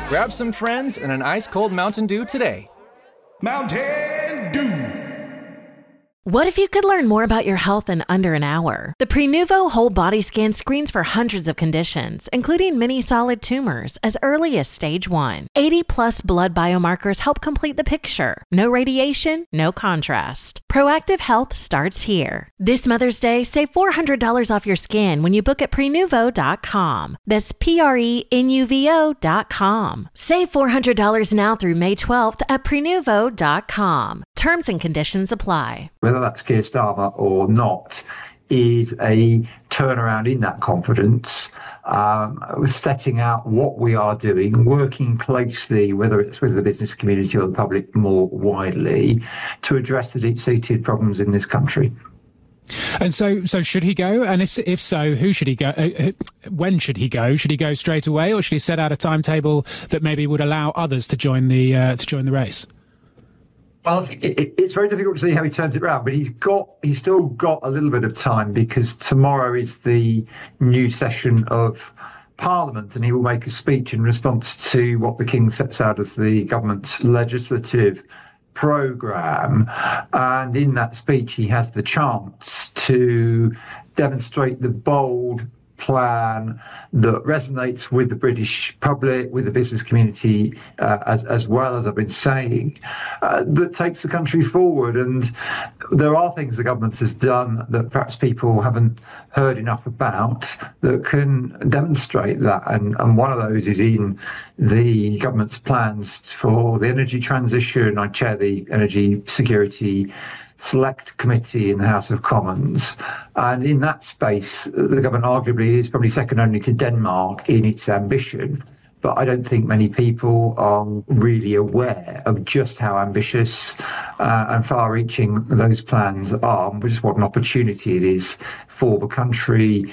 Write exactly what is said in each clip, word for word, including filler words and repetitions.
Grab some friends and an ice-cold Mountain Dew today. Mountain Dew. What if you could learn more about your health in under an hour? The Prenuvo whole body scan screens for hundreds of conditions, including many solid tumors, as early as stage one. eighty plus blood biomarkers help complete the picture. No radiation, no contrast. Proactive health starts here. This Mother's Day, save four hundred dollars off your scan when you book at prenuvo dot com. That's P R E N U V O dot com. Save four hundred dollars now through May twelfth at prenuvo dot com. Terms and conditions apply. Whether that's Keir Starmer or not, is a turnaround in that confidence, um, setting out what we are doing, working closely, whether it's with the business community or the public more widely, to address the deep-seated problems in this country. And so, so should he go? And if if so, who should he go? Uh, when should he go? Should he go straight away, or should he set out a timetable that maybe would allow others to join the uh, to join the race? Well, it, it, it's very difficult to see how he turns it around, but he's got he's still got a little bit of time, because tomorrow is the new session of Parliament, and he will make a speech in response to what the King sets out as the government's legislative programme. And in that speech, he has the chance to demonstrate the bold plan that resonates with the British public, with the business community, uh, as, as well as I've been saying, uh, that takes the country forward. And there are things the government has done that perhaps people haven't heard enough about that can demonstrate that. And, and one of those is in the government's plans for the energy transition. I chair the Energy Security Select Committee in the House of Commons, and in that space the government arguably is probably second only to Denmark in its ambition, but I don't think many people are really aware of just how ambitious uh, and far-reaching those plans are, and just what an opportunity it is for the country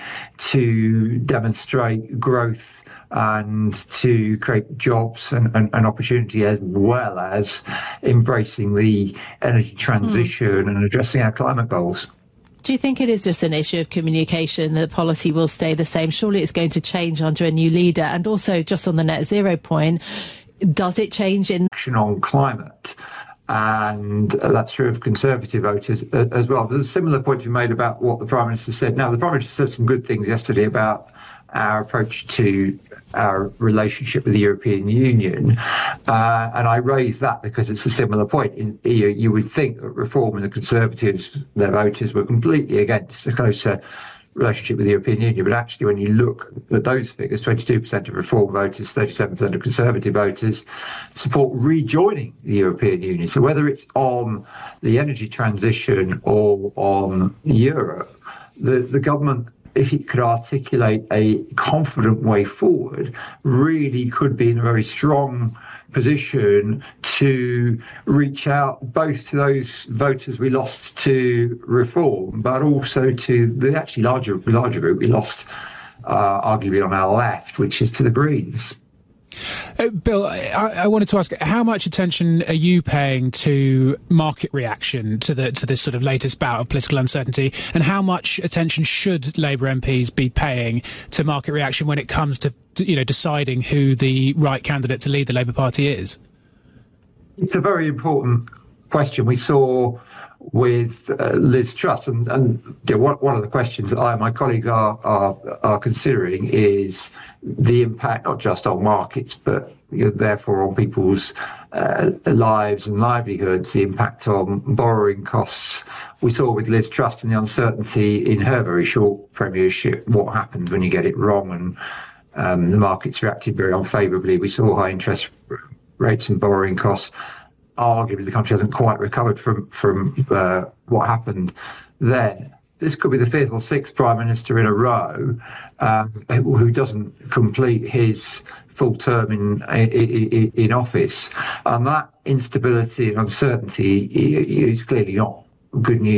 to demonstrate growth and to create jobs and, and, and opportunity, as well as embracing the energy transition mm. and addressing our climate goals. Do you think it is just an issue of communication, that policy will stay the same? Surely it's going to change under a new leader. And also, just on the net zero point, does it change in action on climate? And that's true of Conservative voters as well. There's a similar point you made about what the Prime Minister said. Now, the Prime Minister said some good things yesterday about our approach to our relationship with the European Union. Uh, and I raise that because it's a similar point. In, you, you would think that Reform and the Conservatives, their voters, were completely against a closer relationship with the European Union. But actually, when you look at those figures, twenty-two percent of Reform voters, thirty-seven percent of Conservative voters support rejoining the European Union. So whether it's on the energy transition or on Europe, the, the government, if it could articulate a confident way forward, really could be in a very strong position to reach out both to those voters we lost to Reform, but also to the actually larger larger group we lost, uh, arguably on our left, which is to the Greens. Uh, Bill, I, I wanted to ask, how much attention are you paying to market reaction to the to this sort of latest bout of political uncertainty, and how much attention should Labour M Ps be paying to market reaction when it comes to, to you know deciding who the right candidate to lead the Labour Party is? It's a very important question. We saw with uh, Liz Truss, and, and you know, one, one of the questions that I and my colleagues are, are, are considering is the impact not just on markets, but you know, therefore on people's uh, lives and livelihoods, the impact on borrowing costs. We saw with Liz Truss and the uncertainty in her very short premiership what happens when you get it wrong, and um, the markets reacted very unfavourably. We saw high interest rates and borrowing costs. Arguably, the country hasn't quite recovered from from uh, what happened there. This could be the fifth or sixth Prime Minister in a row um, who doesn't complete his full term in, in in office, and that instability and uncertainty is clearly not good news